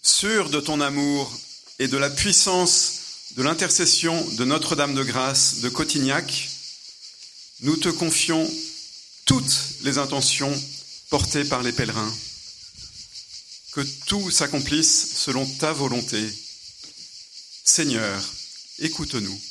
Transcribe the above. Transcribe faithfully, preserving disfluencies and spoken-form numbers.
Sûr de ton amour et de la puissance de l'intercession de Notre-Dame de Grâce de Cotignac, nous te confions toutes les intentions portées par les pèlerins. Que tout s'accomplisse selon ta volonté. Seigneur, écoute-nous.